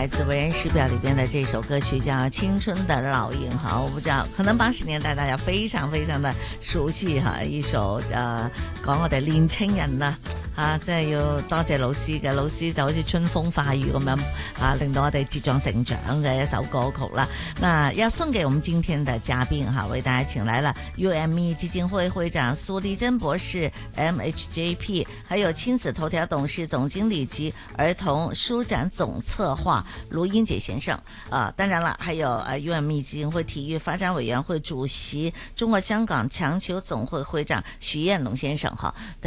自《为人师表》里边的这首歌曲叫《青春的烙印》哈，我不知道可能80年代大家非常非常的熟悉哈，一首講我哋年青人啦即係要多謝老師嘅，老師就好似春風化雨咁樣令到我哋茁壯成長嘅一首歌曲啦。那要送給我們今天的嘉賓哈，為大家請來了 UME 基金會會長蘇麗珍博士 MHJP， 還有親子頭條董事總經理及兒童書展總策劃盧英傑先生當然了，還有UME 基金會體育發展委員會主席中國香港強球總會會長徐艷龍先生哈。